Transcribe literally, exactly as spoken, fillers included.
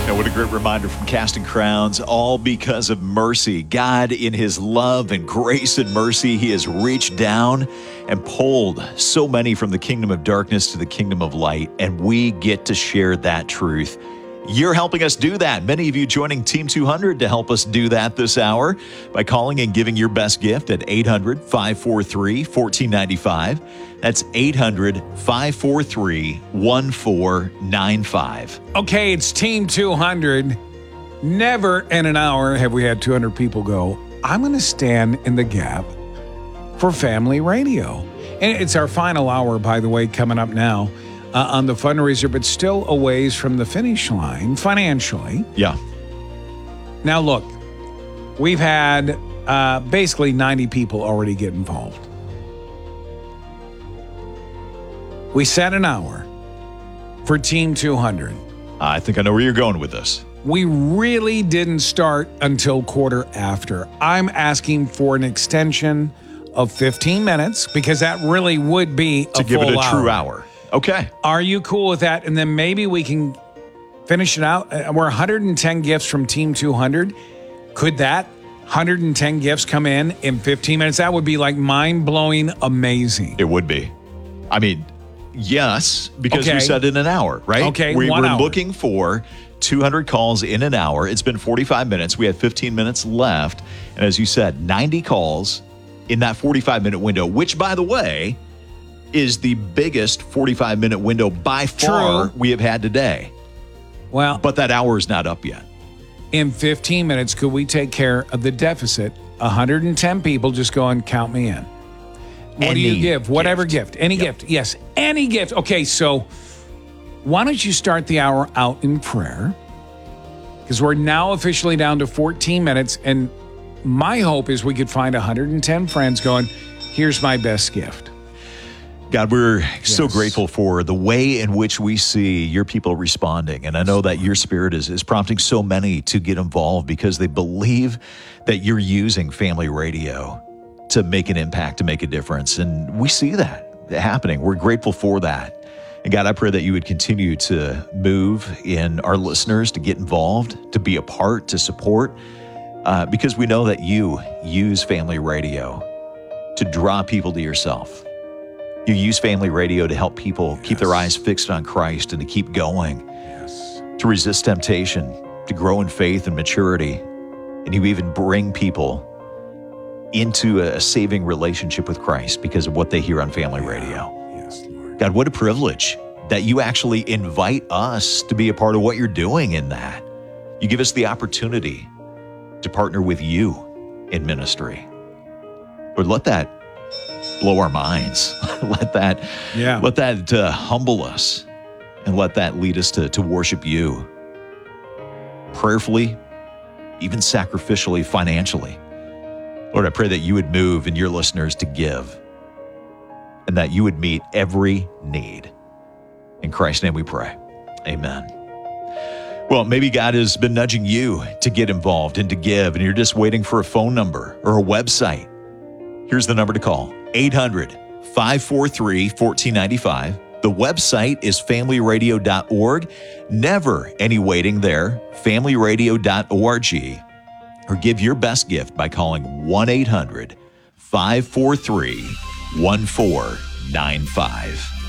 And what a great reminder from Casting Crowns, all because of mercy. God, in his love and grace and mercy, he has reached down and pulled so many from the kingdom of darkness to the kingdom of light, and we get to share that truth. You're helping us do that. Many of you joining Team two hundred to help us do that this hour by calling and giving your best gift at eight hundred, five four three, one four nine five. That's eight hundred, five four three, one four nine five. Okay, it's Team two hundred. Never in an hour have we had two hundred people go, I'm going to stand in the gap for Family Radio. And it's our final hour, by the way, coming up now. Uh, on the fundraiser, but still a ways from the finish line financially. Yeah. Now, look, we've had uh, basically ninety people already get involved. We set an hour for Team two hundred. I think I know where you're going with this. We really didn't start until quarter after. I'm asking for an extension of fifteen minutes because that really would be a to give it a hour. true hour. Okay. Are you cool with that? And then maybe we can finish it out. Uh, We're one hundred ten gifts from Team two hundred. Could that one hundred ten gifts come in in fifteen minutes? That would be like mind-blowing amazing. It would be. I mean, yes, because Okay. we said in an hour, right? Okay, we, one We're hour. looking for two hundred calls in an hour. It's been forty-five minutes. We have fifteen minutes left. And as you said, ninety calls in that forty-five minute window, which, by the way, is the biggest forty-five minute window by far True. we have had today. Well, But that hour is not up yet. in fifteen minutes, could we take care of the deficit? one hundred ten people just go and count me in. What do Any you give? Whatever gift. gift. Any Yep. gift. Yes, any gift. Okay, so why don't you start the hour out in prayer? Because we're now officially down to fourteen minutes, and my hope is we could find one hundred ten friends going, here's my best gift. God, we're so Yes. grateful for the way in which we see your people responding. And I know that your spirit is, is prompting so many to get involved because they believe that you're using Family Radio to make an impact, to make a difference. And we see that happening. We're grateful for that. And God, I pray that you would continue to move in our listeners to get involved, to be a part, to support, uh, because we know that you use Family Radio to draw people to yourself. You use Family Radio to help people Yes. keep their eyes fixed on Christ and to keep going, Yes. to resist temptation, to grow in faith and maturity. And you even bring people into a saving relationship with Christ because of what they hear on Family Radio. Yes, Lord. God, what a privilege that you actually invite us to be a part of what you're doing in that. You give us the opportunity to partner with you in ministry. Lord, let that blow our minds. let that, Yeah. let that uh, humble us, and let that lead us to, to worship you prayerfully, even sacrificially, financially. Lord, I pray that you would move in your listeners to give, and that you would meet every need. In Christ's name we pray. Amen. Well, maybe God has been nudging you to get involved and to give, and you're just waiting for a phone number or a website. Here's the number to call, eight hundred, five four three, one four nine five. The website is family radio dot org. Never any waiting there, family radio dot org. Or give your best gift by calling one eight hundred, five four three, one four nine five.